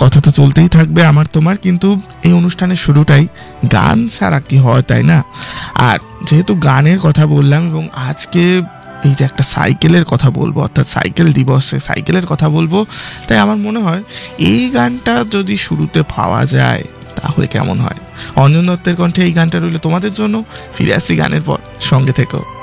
কথা তো চলতেই থাকবে আমার তোমার, কিন্তু এই অনুষ্ঠানের শুরুটাই গান ছাড়া কি হয়, তাই না? আর যেহেতু গানের কথা বললাম এবং আজকে এই যে একটা সাইকেলের কথা বলবো, অর্থাৎ সাইকেল দিবসে সাইকেলের কথা বলবো, তাই আমার মনে হয় এই গানটা যদি শুরুতে পাওয়া যায় তাহলে কেমন হয়। অঞ্জন দত্তের কণ্ঠে এই গানটা রইল তোমাদের জন্য। ফিরে আসছি গানের পর, সঙ্গে থেকো।